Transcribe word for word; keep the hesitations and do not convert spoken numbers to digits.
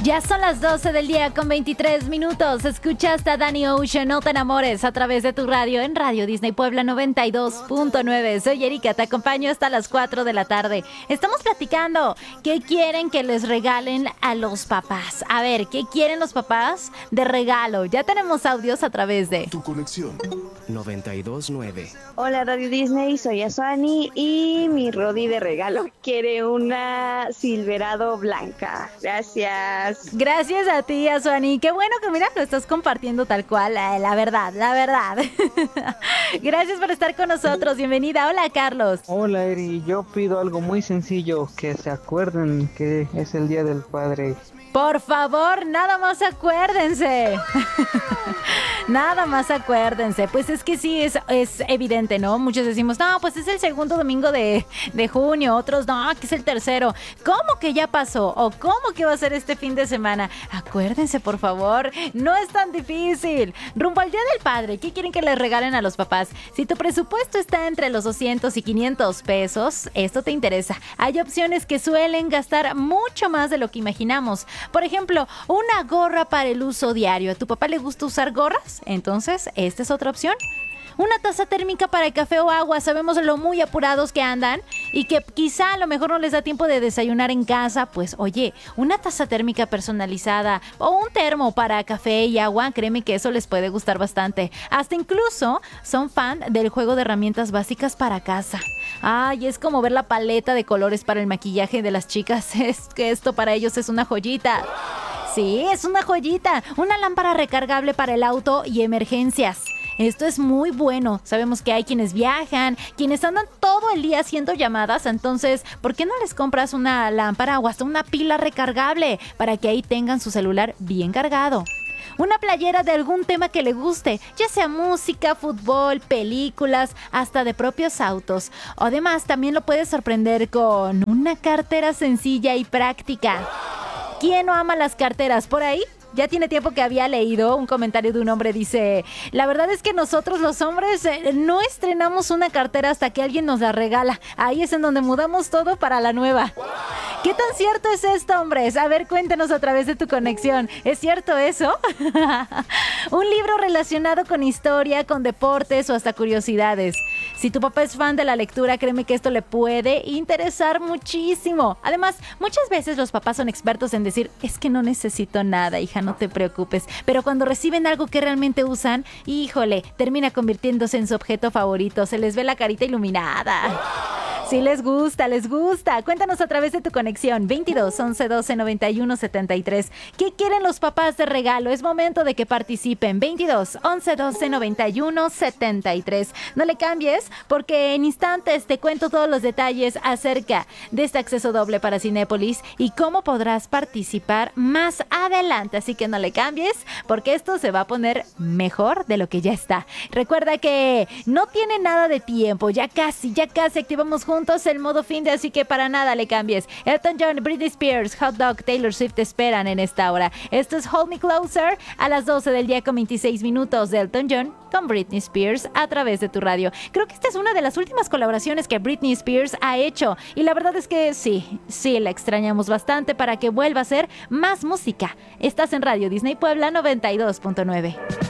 Ya son las doce del día con veintitrés minutos. Escuchaste a Danny Ocean, No te enamores, a través de tu radio en Radio Disney Puebla noventa y dos punto nueve. Soy Erika, te acompaño hasta las cuatro de la tarde. Estamos platicando qué quieren que les regalen a los papás. A ver, ¿qué quieren los papás de regalo? Ya tenemos audios a través de Tu conexión noventa y dos punto nueve. Hola Radio Disney, soy Asuani y mi Rodi de regalo quiere una Silverado blanca. Gracias. Gracias a ti, Asuani. Qué bueno que mira, lo estás compartiendo tal cual, eh, la verdad, la verdad. Gracias por estar con nosotros. Bienvenida. Hola, Carlos. Hola, Eri. Yo pido algo muy sencillo, que se acuerden que es el Día del Padre. Por favor, nada más acuérdense. Nada más acuérdense. Pues es que sí, es, es evidente, ¿no? Muchos decimos, no, pues es el segundo domingo de, de junio. Otros, no, que es el tercero. ¿Cómo que ya pasó? ¿O cómo que va a ser este fin de semana? Acuérdense, por favor. No es tan difícil. Rumbo al Día del Padre, ¿qué quieren que les regalen a los papás? Si tu presupuesto está entre los doscientos y quinientos pesos, esto te interesa. Hay opciones que suelen gastar mucho más de lo que imaginamos. Por ejemplo, una gorra para el uso diario. ¿A tu papá le gusta usar gorras? Entonces, esta es otra opción. Una taza térmica para el café o agua. Sabemos lo muy apurados que andan y que quizá a lo mejor no les da tiempo de desayunar en casa. Pues oye, una taza térmica personalizada o un termo para café y agua, créeme que eso les puede gustar bastante. Hasta incluso son fan del juego de herramientas básicas para casa. Ay, es como ver la paleta de colores para el maquillaje de las chicas. Es que esto para ellos es una joyita. Sí, es una joyita. Una lámpara recargable para el auto y emergencias. Esto es muy bueno. Sabemos que hay quienes viajan, quienes andan todo el día haciendo llamadas. Entonces, ¿por qué no les compras una lámpara o hasta una pila recargable para que ahí tengan su celular bien cargado? Una playera de algún tema que le guste, ya sea música, fútbol, películas, hasta de propios autos. Además, también lo puedes sorprender con una cartera sencilla y práctica. ¿Quién no ama las carteras? Por ahí ya tiene tiempo que había leído un comentario de un hombre, dice, la verdad es que nosotros los hombres eh, no estrenamos una cartera hasta que alguien nos la regala. Ahí es en donde mudamos todo para la nueva. ¿Qué tan cierto es esto, hombres? A ver, cuéntanos a través de tu conexión. ¿Es cierto eso? Un libro relacionado con historia, con deportes o hasta curiosidades. Si tu papá es fan de la lectura, créeme que esto le puede interesar muchísimo. Además, muchas veces los papás son expertos en decir, es que no necesito nada, hija, no te preocupes. Pero cuando reciben algo que realmente usan, híjole, termina convirtiéndose en su objeto favorito. Se les ve la carita iluminada. Si les gusta, les gusta. Cuéntanos a través de tu conexión veintidós, once, doce, noventa y uno, setenta y tres. ¿Qué quieren los papás de regalo? Es momento de que participen. veintidós, once, doce, noventa y uno, setenta y tres. No le cambies porque en instantes te cuento todos los detalles acerca de este acceso doble para Cinépolis y cómo podrás participar más adelante. Así que no le cambies porque esto se va a poner mejor de lo que ya está. Recuerda que no tiene nada de tiempo. Ya casi, ya casi activamos juntos el modo fin de, así que para nada le cambies. Elton John, Britney Spears, Hot Dog, Taylor Swift te esperan en esta hora. Esto es Hold Me Closer a las doce del día con veintiséis minutos de Elton John con Britney Spears a través de tu radio. Creo que esta es una de las últimas colaboraciones que Britney Spears ha hecho y la verdad es que sí, sí la extrañamos bastante para que vuelva a hacer más música. Estás en Radio Disney Puebla noventa y dos punto nueve.